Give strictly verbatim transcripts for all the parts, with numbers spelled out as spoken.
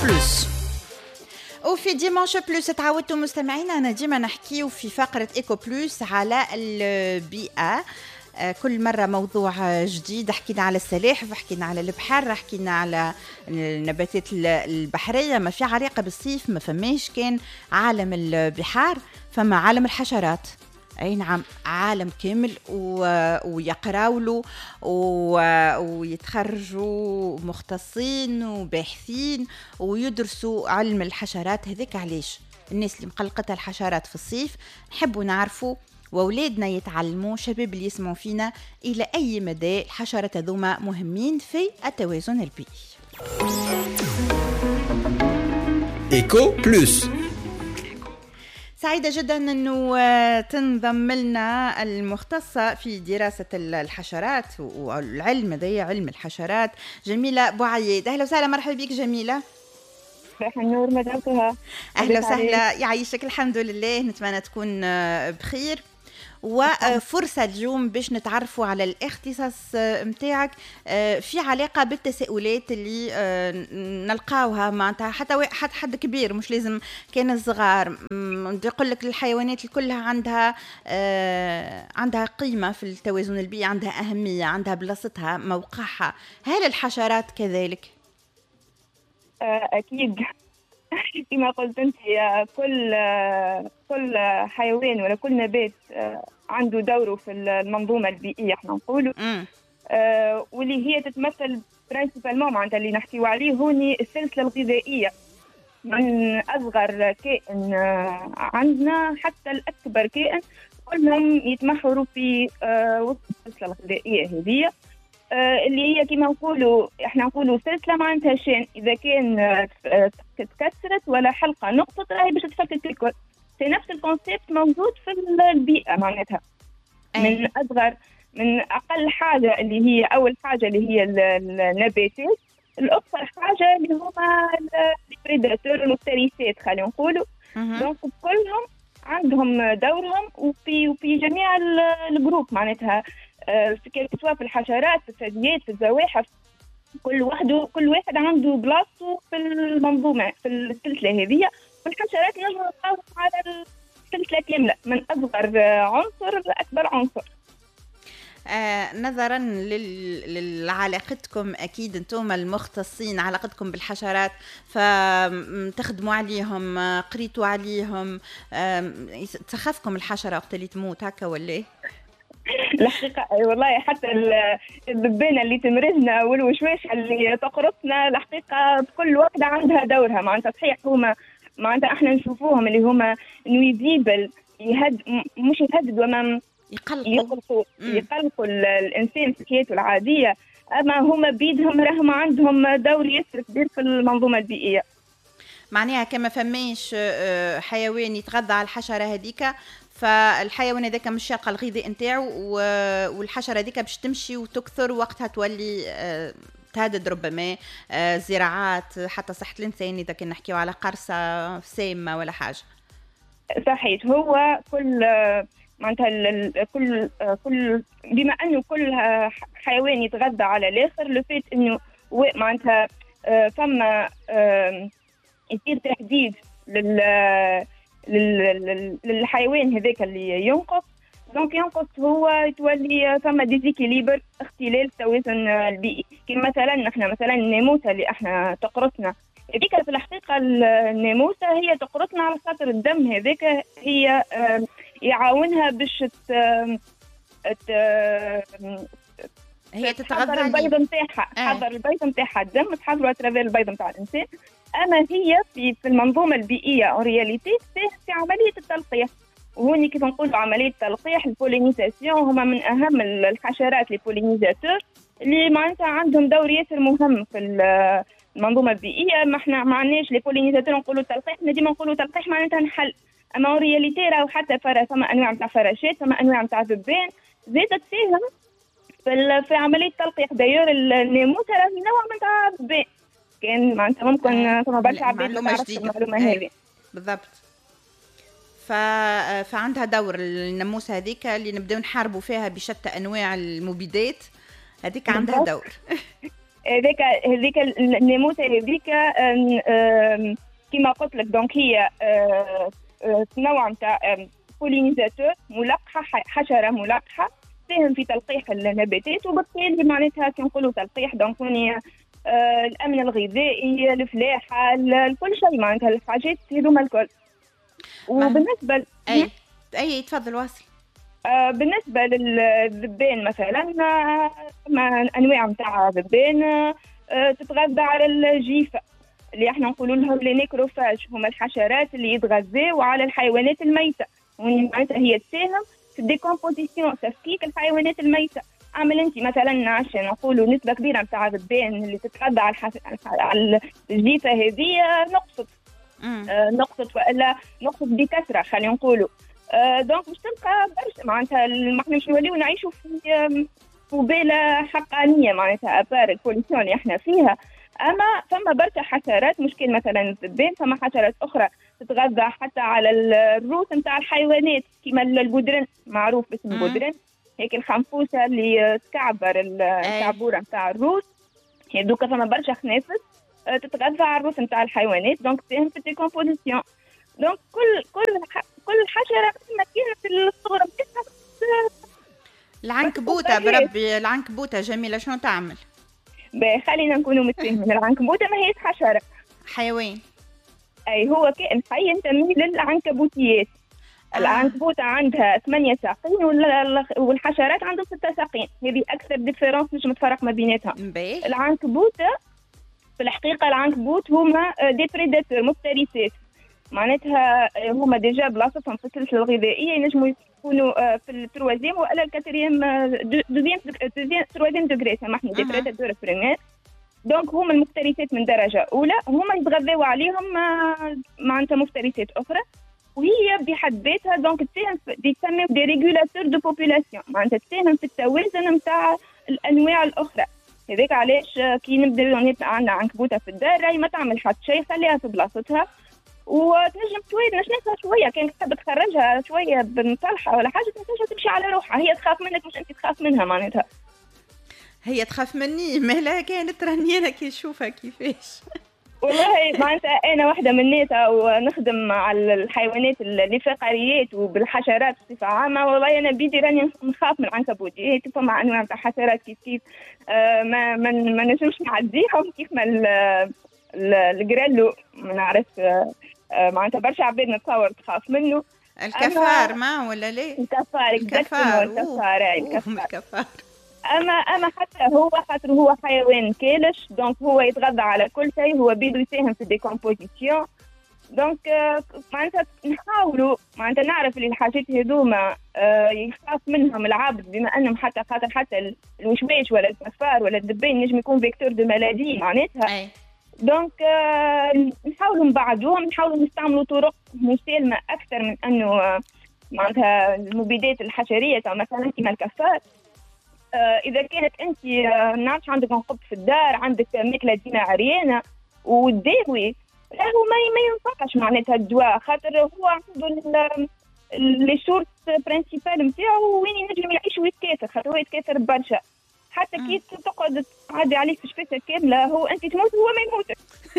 بلس. وفي ديمانش بلوس تعودتوا مستمعينا أنا ديما نحكيو في فقرة إيكو بلوس على البيئة. كل مرة موضوع جديد، حكينا على السلاحف، حكينا على البحر، حكينا على النباتات البحرية. ما في علاقة بالصيف ما فماش كان عالم البحار، فما عالم الحشرات. أي نعم، عالم كامل ويقراولو ويتخرجوا مختصين وباحثين ويدرسوا علم الحشرات. هذاك علاش الناس اللي مقلقتها الحشرات في الصيف نحبوا نعرفوا، وأولادنا يتعلموا، شباب اللي يسمعوا فينا، إلى أي مدى الحشرات هذوما مهمين في التوازن البيئي. إيكو بلس. سعيدة جدا أنه تنضم لنا المختصة في دراسة الحشرات والعلم ذي علم الحشرات جميلة بوعيد. أهلا وسهلا، مرحبا بك جميلة. صباح النور مدامتها. أهلا وسهلا، يعيشك. الحمد لله، نتمنى تكون بخير. وفرصة اليوم باش نتعرفوا على الاختصاص متاعك في علاقة بالتساؤلات اللي نلقاوها معناتها حتى حتى حد كبير، مش لازم كان الصغار. يقول لك الحيوانات كلها عندها عندها قيمة في التوازن البيئي، عندها أهمية، عندها بلاصتها، موقعها. هل الحشرات كذلك؟ أكيد كما قلت أنت، كل كل حيوان ولا كل نبات عنده دوره في المنظومة البيئية احنا نقولوا، آه واللي هي تتمثل برينسيبالمون معناتها اللي نحكيو عليه هوني السلسلة الغذائية، من أصغر كائن عندنا حتى الأكبر كائن كلهم يتمحوروا في آه وسط السلسلة الغذائية هذه، آه اللي هي كما نقولوا احنا نقولوا سلسلة معناتها شان إذا كان آه تكسرت ولا حلقة نقطة راهي باش تفكك الكل. في نفس الكونسيبت موجود في البيئة معناتها، من أصغر من أقل حاجة اللي هي أول حاجة اللي هي النباتات، الأكثر حاجة اللي هما البريداتور والمفترسات خلينا نقولوا. دونك كلهم عندهم دورهم وفي وفي جميع الجروب معناتها، في سواء في الحشرات في الثدييات في الزواحف، كل واحد كل واحد عنده بلاصته في المنظومة في السلسلة هذه. والحشرات نجم نلقاوهم على السلسلة كاملة من أصغر عنصر لأكبر عنصر. آه نظرا لل... لعلاقتكم، أكيد أنتم المختصين علاقتكم بالحشرات، فتخدموا عليهم، قريتوا عليهم، آه تخافكم الحشرة وقت اللي تموت هكا ولا؟ الحقيقة والله حتى الذبانة اللي تمرجنا والوشواش اللي تقرصنا، الحقيقة كل واحدة عندها دورها معناتها. صحيح هما معناتها احنا نشوفوهم اللي هما نويزيبل يهد مش يهددوا وما يقلقوا يقلقوا الانسان في حياته العاديه، اما هما بيدهم راهم عندهم دور ياسر كبير في المنظومه البيئيه. معناها كما فماش حيوان يتغذى على الحشره هذيك، فالحيوان هذاك مش يلقى الغذاء نتاعو، والحشره هذيك باش تمشي وتكثر، وقتها تولي تهدد ربما زراعات حتى صحة الإنسان إذا كنا نحكيو على قرصة سامة ولا حاجة. صحيح، هو كل معناتها كل كل بما أنه كل حيوان يتغذى على الآخر، لفيت إنه معناتها فما يصير تحديد لل للحيوان هذاك اللي ينقص. دونك ينقص هو تولي ثم ديزيكيليبر، اختلال التوازن البيئي. كما مثلا نحن مثلا الناموسه اللي احنا تقرصنا هذيك، في الحقيقه الناموسه هي تقرصنا على خاطر الدم هذاك هي يعاونها باش هي تتغذى البيض نتاعها، تحضر البيض نتاعها، الدم تحضر اترافير البيض نتاع الانسان. اما هي في في المنظومه البيئيه اون رياليتي في عمليه التلقيح، وهوني كيف نقولوا عمليه تلقيح البولينيزاسيون هما من اهم الحشرات لي بولينيزاتور اللي معناتها عندهم دور ياسر مهم في المنظومه البيئيه. ما احنا ما عندناش لي بولينيزاتور نقولوا تلقيح، احنا ديما نقولوا تلقيح معناتها نحل، اما اون رياليتي راهو حتى فرا ثم انواع نتاع فراشات، ثم انواع نتاع ذبان زادت فيهم في في عمليه التلقيح. دايور الناموسه راهي نوع من تاع ذبان، كان معناتها ممكن ثم برشا عباد ما تعرفش المعلومه هذه بالضبط. ف... فعندها دور الناموسه هذيك اللي نبداو نحاربوا فيها بشتى انواع المبيدات، هذيك عندها دور. هذيك هذيك الناموسه هذيك كما قلت لك دونك هي نوع نتاع بولينيزاتور ملقحه، حشره ملقحه تساهم في تلقيح النباتات، وبالتالي معناتها كي نقولوا تلقيح دونك الامن الغذائي، الفلاحه، كل شيء معناتها الحاجات هذوما الكل. وبالنسبه اي اي تفضل واصل. آه بالنسبه للذبان مثلا ما انواع نتاع ذبان آه تتغذى على الجيفه اللي احنا نقولوا لهم لي نيكروفاج، هما الحشرات اللي يتغذوا على الحيوانات الميته، معناتها هي تساهم في الديكومبوزيسيون، تفكيك الحيوانات الميته. عمل انت مثلا عشان نقولوا نسبه كبيره نتاع الذبان اللي تتغذى على, الحف... على الجيفه هذه نقصت آه نقصت والا نقصت بكثره خلينا نقولوا. آه دونك مش تلقى برشا معناتها ما احنا مش نوليو نعيشوا في قبيله حقانيه معناتها ابار البوليسيون اللي احنا فيها. اما فما برشا حشرات مشكل مثلا الذبان، فما حشرات اخرى تتغذى حتى على الروث نتاع الحيوانات كما البودرن، معروف باسم البودرن، هيك الخنفوسه اللي تكعبر الكعبوره نتاع الروث. هذوك فما برشا خنافس تتغذى على الروث نتاع الحيوانات دونك تساهم في الديكومبوزيسيون. دونك كل كل كل حشره كما كانت الصغرى بتاعها. العنكبوته بربي العنكبوته جميله شنو تعمل؟ خلينا نكونوا متفاهمين، العنكبوته ما هي حشره، حيوان. اي هو كائن حي ينتمي للعنكبوتيات. آه. العنكبوته عندها ثمانية ساقين والحشرات عندهم ستة ساقين، هذه اكثر ديفيرونس مش متفرق ما بيناتها. العنكبوته في الحقيقه العنكبوت هما دي بريداتور مفترسات، معناتها هما ديجا بلاصتهم في السلسله الغذائيه ينجموا يكونوا في التروازيم والا الكاتريام دوزيام تروازيم دوغري سامحني دي بريداتور بريمير. دونك هما المفترسات من درجه اولى، هما يتغذوا عليهم معناتها مفترسات اخرى، وهي بحد ذاتها دونك تساهم يسميو دي ريغولاتور دو بوبولاسيون، معناتها تساهم في التوازن نتاع الانواع الاخرى. هذاك علاش كي نبداو يبقى عندنا عنكبوته في الدار راهي ما تعمل حتى شيء، خليها في بلاصتها وتنجم شويه نشنفها شويه، كان تحب تخرجها شويه بمصلحه ولا حاجه تنجم تمشي على روحها، هي تخاف منك مش انت تخاف منها معناتها. هي تخاف مني مالا كانت رانينا كي نشوفها كيفاش. والله معناتها انا واحده من الناس ونخدم على الحيوانات اللي فقاريات وبالحشرات بصفه عامه، والله انا بيدي راني نخاف من العنكبوت. هي فما انواع تاع حشرات كيف كيف آه ما ما ما نجمش نعديهم كيف ما الجريلو ما نعرف آه معناتها برشا عباد نتصور تخاف منه. الكفار ما ولا ليه؟ الكفار الكفار الكفار الكفار, الكفار. اما اما حتى هو خاطر هو حيوان كالش دونك هو يتغذى على كل شيء، هو بيدو يساهم في الديكومبوزيسيون. دونك معناتها نحاولوا معناتها نعرف اللي الحاجات هذوما يخاف منهم العبد، بما انهم حتى خاطر حتى الوشواش ولا الكفار ولا الدبان نجم يكون فيكتور دو مالادي معناتها. دونك نحاولوا نبعدوهم، نحاولوا نستعملوا طرق مسالمه اكثر من انه معناتها المبيدات الحشريه مثلا كما الكفار. آه إذا كانت أنت آه نعرفش عندك نقط في الدار، عندك ماكلة ديما عريانة وتداوي، راهو ما ما ينفعش معناتها الدواء، خاطر هو عنده لي سورس برينسيبال نتاعو وين ينجم يعيش ويتكاثر، خاطر هو يتكاثر برشا. حتى كي تقعد تعدي عليه في شفيته كاملة هو أنت تموت وهو ما يموتش.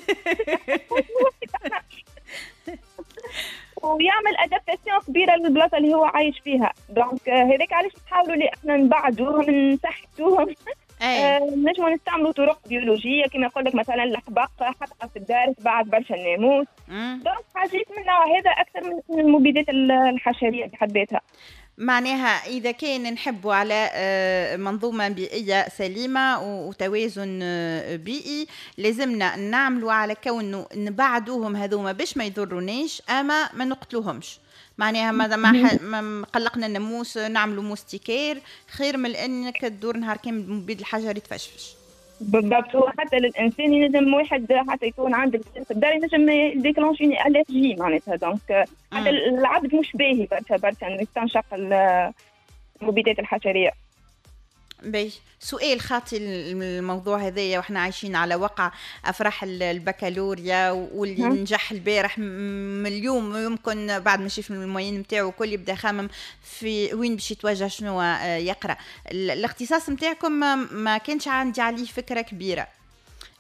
ويعمل ادابتاسيون كبيره للبلاصه اللي هو عايش فيها. دونك هذاك علاش نحاولوا اللي احنا نبعدوهم نسحتوهم. آه نجموا نستعملوا طرق بيولوجيه كما يقول لك مثلا الحبق حتى في الدار تبعد برشا الناموس. دونك حاجات من النوع هذا اكثر من المبيدات الحشريه بحد ذاتها. معناها إذا كان نحبوا على منظومة بيئية سليمة وتوازن بيئي لازمنا نعملوا على كونه نبعدوهم هذوما باش ما يضروناش أما ما نقتلوهمش. معناها ماذا ما قلقنا الناموس نعملوا موستيكير خير من أنك تدور نهار كامل بمبيد الحجر يتفشفش. بالضبط، هو حتى للإنسان ينجم واحد حتى يكون عندك في الدار ينجم ديكلونشي ألرجي معناتها. دونك حتى العبد مش باهي برشا برشا إنه يستنشق المبيدات الحشرية. باهي سؤال خاطي الموضوع هذايا وإحنا عايشين على وقع أفراح البكالوريا واللي نجح البارح من اليوم يمكن بعد ما يشوف الموين متاعه كل يبدأ خامم في وين باش يتوجه شنو يقرأ. الاختصاص متاعكم ما كانش عندي عليه فكرة كبيرة.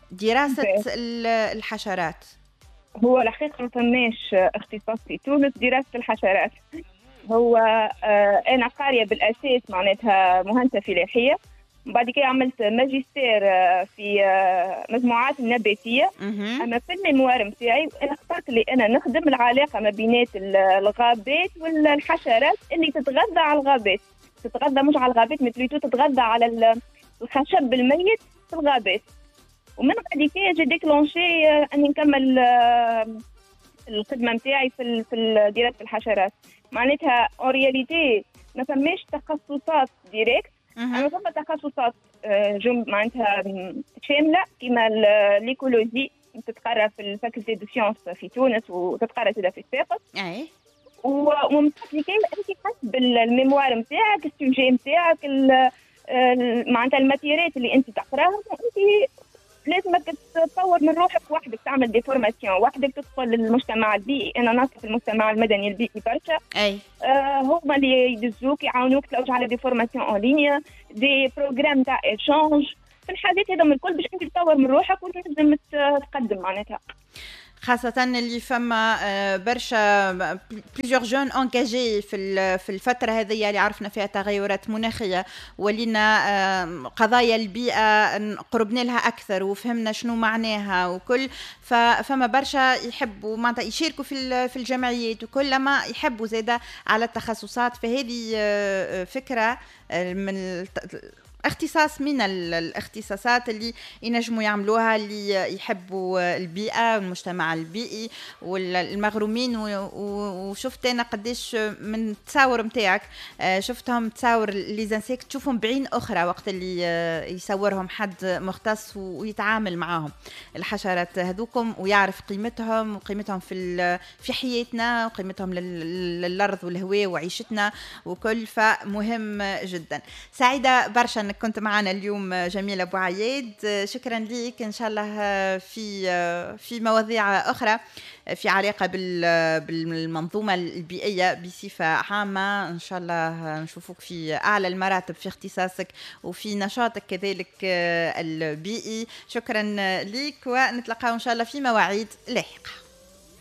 دراسة الحشرات. هو الحقيقة ما فماش اختصاص في تونس دراسة الحشرات. هو آه أنا قارية بالأساس معناتها مهندسة فلاحية، بعد كده عملت ماجستير في مجموعات النباتية. أما في الميموار متاعي أنا اخترت لي أنا نخدم العلاقة ما بينات الغابات والحشرات اللي تتغذى على الغابات، تتغذى مش على الغابات مثل تتغذى على الخشب الميت في الغابات. ومن بعد كده جي ديكلونشي أني نكمل الخدمة متاعي في في دراسة الحشرات. معناتها أورياليتي ما فماش تخصصات ديريكت، أنا فما تخصصات جم معناتها شاملة كما الإيكولوجي تتقرأ في الفاكولتي دو سيونس في تونس وتتقرأ كذا في الساقط. أي. ومن بعد كده أنت حسب الميموار متاعك السوجي متاعك معناتها الماتيريات اللي أنت تقراهم، وأنت لازمك تطور من روحك وحدك، تعمل دي فورماسيون وحدك، تدخل للمجتمع البيئي. انا ناقص في المجتمع المدني البيئي برشا. اي آه هما اللي يدزوك يعاونوك تلوج على دي فورماسيون اون لينيا، دي بروجرام تاع ايشانج في الحاجات هذا من الكل باش انت تطور من روحك وانت تقدم تقدم معناتها. خاصة اللي فما برشا بليزيور جون انجاجي في في الفترة هذه اللي عرفنا فيها تغيرات مناخية، ولينا قضايا البيئة قربنا لها أكثر وفهمنا شنو معناها وكل، فما برشا يحبوا معناتها يشاركوا في في الجمعيات وكلما يحبوا زيادة على التخصصات. فهذه فكرة من اختصاص من الاختصاصات اللي ينجموا يعملوها اللي يحبوا البيئة والمجتمع البيئي والمغرومين. وشفت أنا قديش من التصاور متاعك شفتهم تصاور ليزانسيك تشوفهم بعين أخرى وقت اللي يصورهم حد مختص ويتعامل معهم الحشرات هذوكم ويعرف قيمتهم وقيمتهم في في حياتنا وقيمتهم للأرض والهواء وعيشتنا وكل، فمهم جدا. سعيدة برشا انك كنت معنا اليوم جميلة أبو عياد، شكرا لك. ان شاء الله في في مواضيع اخرى في علاقة بالمنظومة البيئية بصفة عامة ان شاء الله نشوفك في اعلى المراتب في اختصاصك وفي نشاطك كذلك البيئي. شكرا لك ونتلقاو ان شاء الله في مواعيد لاحقة.